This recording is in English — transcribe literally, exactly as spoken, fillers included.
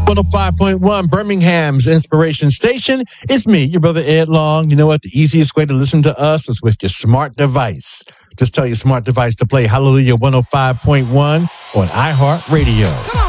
one oh five point one, Birmingham's Inspiration Station. It's me, your brother Ed Long. You know what? The easiest way to listen to us is with your smart device. Just tell your smart device to play Hallelujah one oh five point one on iHeartRadio. Come on.